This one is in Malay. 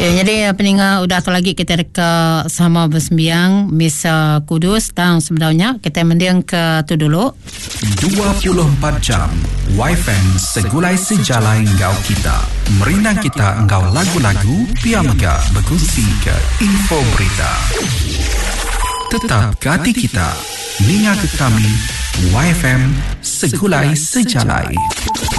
Okay, jadi pendengar udah tu lagi kita dekat sama bersembiang Miss Kudus dan sebenarnya kita mending ke tu dulu 24 jam YFM segulai sejalai engkau kita merinang kita engkau lagu-lagu pia mega berkongsi ke info berita tetap ke hati kita ninga ke kami YFM segulai sejalai.